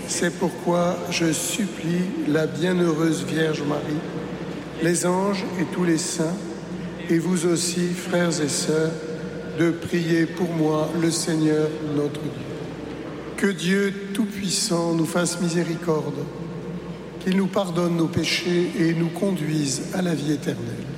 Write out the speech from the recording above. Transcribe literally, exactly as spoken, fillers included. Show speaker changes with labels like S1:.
S1: C'est pourquoi je supplie la bienheureuse Vierge Marie, les anges et tous les saints, et vous aussi, frères et sœurs, de prier pour moi, le Seigneur notre Dieu. Que Dieu Tout-Puissant nous fasse miséricorde, qu'il nous pardonne nos péchés et nous conduise à la vie éternelle.